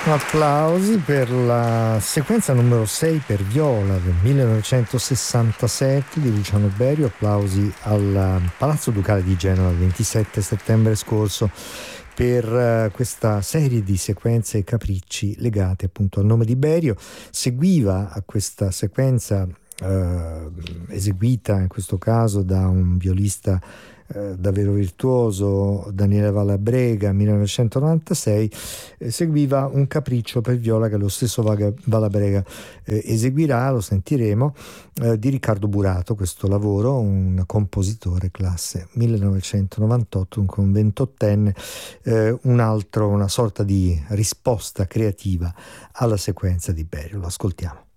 Applausi per la sequenza numero 6 per viola del 1967 di Luciano Berio. Applausi al Palazzo Ducale di Genova il 27 settembre scorso per questa serie di sequenze e capricci legate appunto al nome di Berio. Seguiva a questa sequenza eseguita in questo caso da un violista davvero virtuoso, Daniele Vallabrega, 1996, seguiva un capriccio per viola che lo stesso Vallabrega eseguirà, lo sentiremo, di Riccardo Burato, questo lavoro, un compositore classe 1998, con 28enne, una sorta di risposta creativa alla sequenza di Berio. Lo ascoltiamo.